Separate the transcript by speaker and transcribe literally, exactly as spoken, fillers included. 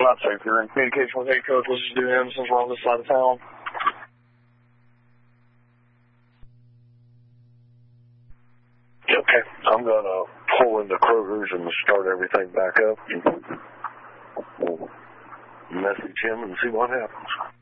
Speaker 1: Not safe. You're in communication with eight Coach. Let's just do him since we're on this side of town.
Speaker 2: Okay. I'm going to pull into Kroger's and start everything back up. We'll message him and see what happens.